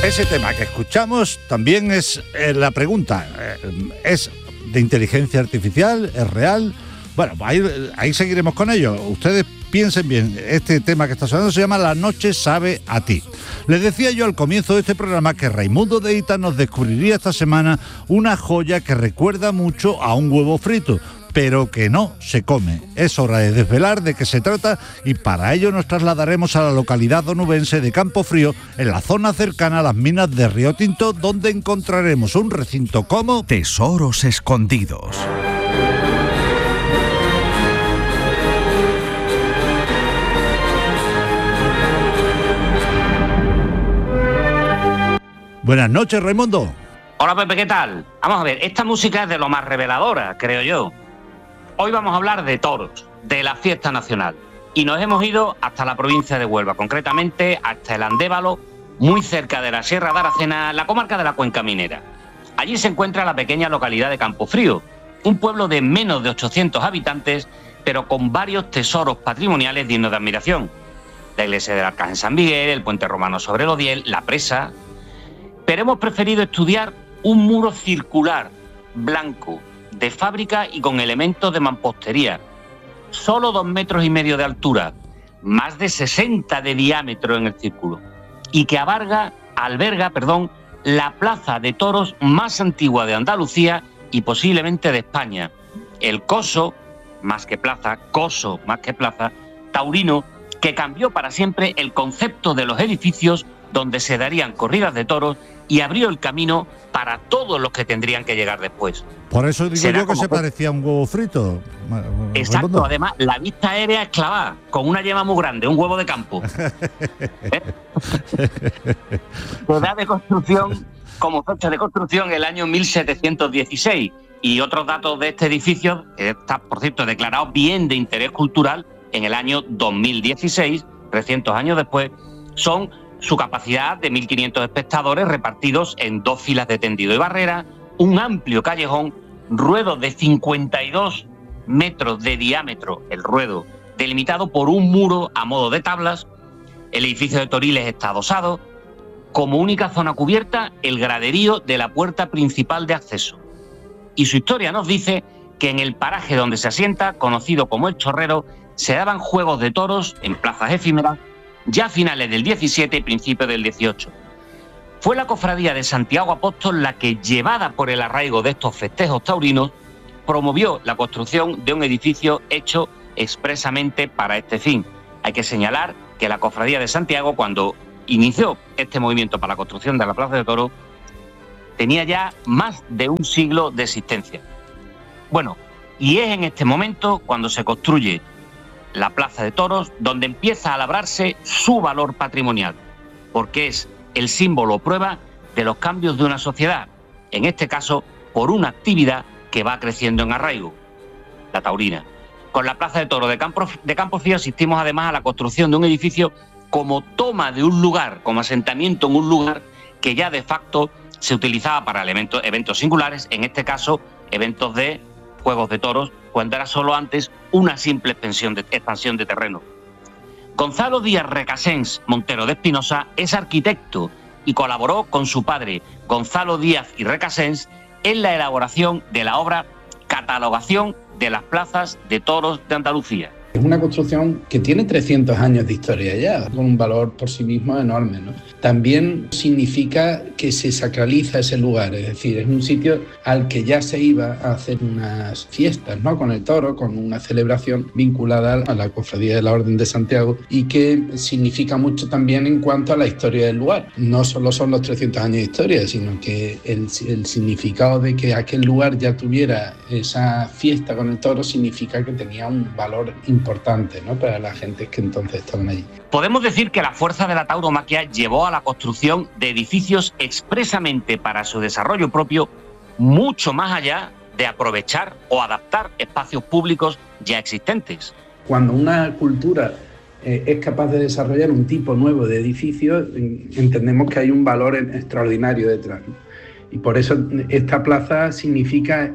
Ese tema que escuchamos también es la pregunta, ¿es de inteligencia artificial? ¿Es real? Bueno, ahí seguiremos con ello. Ustedes piensen bien, este tema que está sonando se llama La noche sabe a ti. Les decía yo al comienzo de este programa que Raimundo de Ita nos descubriría esta semana una joya que recuerda mucho a un huevo frito, pero que no se come. Es hora de desvelar de qué se trata y para ello nos trasladaremos a la localidad onubense de Campofrío, en la zona cercana a las minas de Río Tinto, donde encontraremos un recinto como Tesoros escondidos. Buenas noches, Raimundo. Hola, Pepe, ¿qué tal? Vamos a ver, esta música es de lo más reveladora, creo yo. Hoy vamos a hablar de toros, de la fiesta nacional. Y nos hemos ido hasta la provincia de Huelva, concretamente hasta el Andévalo, muy cerca de la Sierra de Aracena, la comarca de la Cuenca Minera. Allí se encuentra la pequeña localidad de Campofrío, un pueblo de menos de 800 habitantes, pero con varios tesoros patrimoniales dignos de admiración. La iglesia del Arcángel San Miguel, el puente romano sobre el Odiel, la presa. Pero hemos preferido estudiar un muro circular, blanco, de fábrica y con elementos de mampostería. Solo 2,5 metros de altura, más de 60 de diámetro en el círculo, y que alberga, la plaza de toros más antigua de Andalucía y posiblemente de España. El coso, más que plaza, taurino, que cambió para siempre el concepto de los edificios donde se darían corridas de toros y abrió el camino para todos los que tendrían que llegar después. Por eso digo yo que se parecía a un huevo frito. Exacto, Raimundo. además la vista aérea es clavada, con una yema muy grande, un huevo de campo. Edad de construcción, como fecha de construcción, el año 1716. Y otros datos de este edificio, que está, por cierto, declarado bien de interés cultural en el año 2016, 300 años después, son su capacidad de 1.500 espectadores repartidos en 2 filas de tendido y barrera, un amplio callejón, ruedo de 52 metros de diámetro, el ruedo, delimitado por un muro a modo de tablas. El edificio de Toriles está adosado. Como única zona cubierta, el graderío de la puerta principal de acceso. Y su historia nos dice que en el paraje donde se asienta, conocido como El Chorrero, se daban juegos de toros en plazas efímeras ya a finales del 17 y principios del 18. Fue la cofradía de Santiago Apóstol la que, llevada por el arraigo de estos festejos taurinos, promovió la construcción de un edificio hecho expresamente para este fin. Hay que señalar que la cofradía de Santiago, cuando inició este movimiento para la construcción de la Plaza de Toros, tenía ya más de un siglo de existencia. Bueno, y es en este momento cuando se construye la Plaza de Toros, donde empieza a labrarse su valor patrimonial, porque es el símbolo o prueba de los cambios de una sociedad, en este caso por una actividad que va creciendo en arraigo, la taurina. Con la Plaza de Toros de Campofrío asistimos además a la construcción de un edificio como toma de un lugar, como asentamiento en un lugar que ya de facto se utilizaba para eventos singulares, en este caso eventos de juegos de toros, cuando era solo antes una simple expansión de terreno. Gonzalo Díaz Recasens Montero de Espinosa es arquitecto y colaboró con su padre, Gonzalo Díaz y Recasens, en la elaboración de la obra Catalogación de las plazas de toros de Andalucía. Es una construcción que tiene 300 años de historia ya, con un valor por sí mismo enorme, ¿no? También significa que se sacraliza ese lugar, es decir, es un sitio al que ya se iba a hacer unas fiestas, ¿no?, con el toro, con una celebración vinculada a la Cofradía de la Orden de Santiago, y que significa mucho también en cuanto a la historia del lugar. No solo son los 300 años de historia, sino que el significado de que aquel lugar ya tuviera esa fiesta con el toro significa que tenía un valor importante, ¿no?, para la gente que entonces estaban allí. Podemos decir que la fuerza de la tauromaquia llevó a la construcción de edificios expresamente para su desarrollo propio, mucho más allá de aprovechar o adaptar espacios públicos ya existentes. Cuando una cultura es capaz de desarrollar un tipo nuevo de edificio, entendemos que hay un valor extraordinario detrás, ¿no? Y por eso esta plaza significa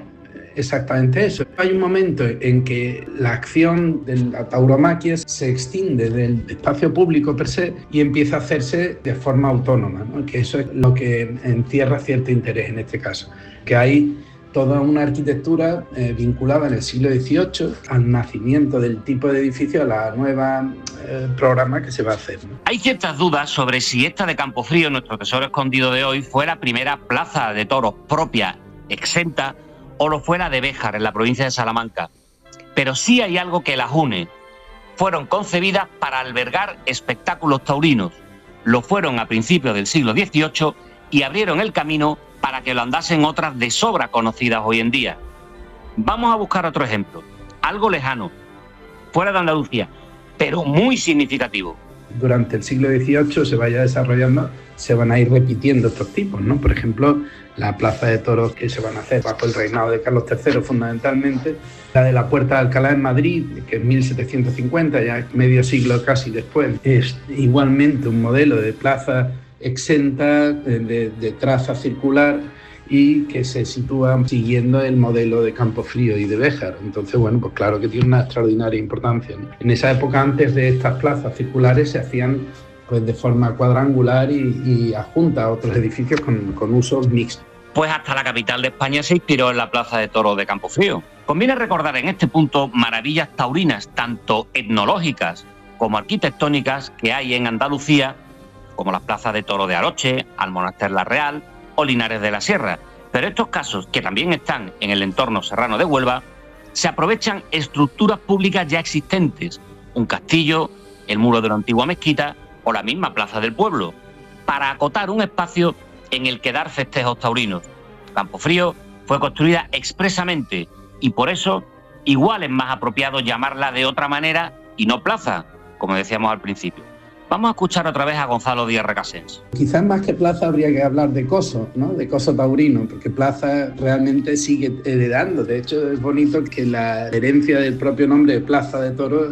exactamente eso. Hay un momento en que la acción de la tauromaquia se extiende del espacio público per se y empieza a hacerse de forma autónoma, ¿no? Que eso es lo que encierra cierto interés en este caso, que hay toda una arquitectura vinculada en el siglo XVIII al nacimiento del tipo de edificio, a la nueva programa que se va a hacer, ¿no? Hay ciertas dudas sobre si esta de Campofrío, nuestro tesoro escondido de hoy, fue la primera plaza de toros propia, exenta, o lo fuera de Béjar, en la provincia de Salamanca. Pero sí hay algo que las une. Fueron concebidas para albergar espectáculos taurinos. Lo fueron a principios del siglo XVIII y abrieron el camino para que lo andasen otras de sobra conocidas hoy en día. Vamos a buscar otro ejemplo, algo lejano, fuera de Andalucía, pero muy significativo. Durante el siglo XVIII se vaya desarrollando, se van a ir repitiendo estos tipos, ¿no? Por ejemplo, la plaza de toros que se van a hacer bajo el reinado de Carlos III fundamentalmente, la de la Puerta de Alcalá en Madrid, que es 1750, ya medio siglo casi después, es igualmente un modelo de plaza exenta, de traza circular y que se sitúa siguiendo el modelo de Campofrío y de Béjar. Entonces, bueno, pues claro que tiene una extraordinaria importancia, ¿no? En esa época, antes de estas plazas circulares, se hacían pues de forma cuadrangular y adjunta a otros edificios con usos mixtos. Pues hasta la capital de España se inspiró en la plaza de toros de Campofrío. Conviene recordar en este punto maravillas taurinas, tanto etnológicas como arquitectónicas, que hay en Andalucía, como las plazas de toros de Aroche, Almonaster la Real o Linares de la Sierra. Pero estos casos, que también están en el entorno serrano de Huelva, se aprovechan estructuras públicas ya existentes, un castillo, el muro de una antigua mezquita o la misma plaza del pueblo, para acotar un espacio en el que dar festejos taurinos. Campofrío fue construida expresamente y por eso igual es más apropiado llamarla de otra manera y no plaza, como decíamos al principio. Vamos a escuchar otra vez a Gonzalo Díaz Recasens. Quizás más que plaza habría que hablar de coso, ¿no? De coso taurino, porque plaza realmente sigue heredando. De hecho, es bonito que la herencia del propio nombre de Plaza de Toros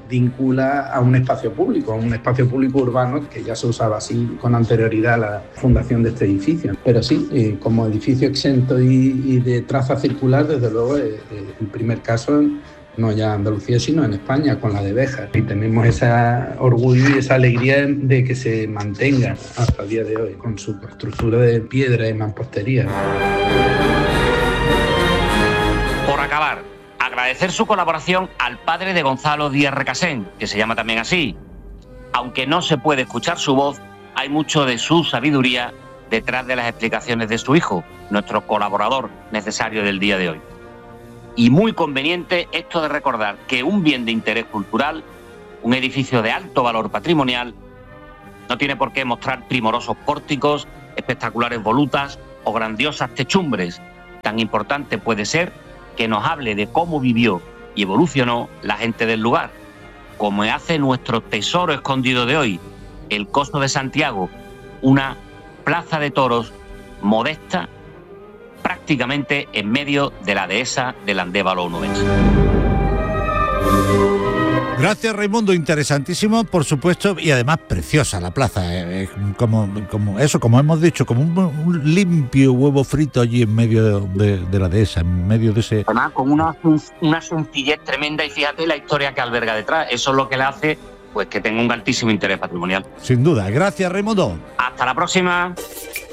vincula a un espacio público urbano que ya se usaba así con anterioridad a la fundación de este edificio. Pero sí, como edificio exento y de traza circular, desde luego, el primer caso, no ya en Andalucía, sino en España, con la de Béjar. Y tenemos ese orgullo y esa alegría de que se mantenga hasta el día de hoy, con su estructura de piedra y mampostería. Por acabar, agradecer su colaboración al padre de Gonzalo Díaz Recasens, que se llama también así. Aunque no se puede escuchar su voz, hay mucho de su sabiduría detrás de las explicaciones de su hijo, nuestro colaborador necesario del día de hoy. Y muy conveniente esto de recordar que un bien de interés cultural, un edificio de alto valor patrimonial, no tiene por qué mostrar primorosos pórticos, espectaculares volutas o grandiosas techumbres. Tan importante puede ser que nos hable de cómo vivió y evolucionó la gente del lugar, como hace nuestro tesoro escondido de hoy, el Coso de Santiago, una plaza de toros modesta, prácticamente en medio de la dehesa del Andévalo onubense. Gracias, Raimundo, interesantísimo, por supuesto, y además preciosa la plaza, como hemos dicho, como un limpio huevo frito allí en medio de la dehesa, en medio de ese... Además, con una sencillez tremenda, y fíjate la historia que alberga detrás, eso es lo que le hace pues que tenga un altísimo interés patrimonial. Sin duda. Gracias, Raimundo. Hasta la próxima.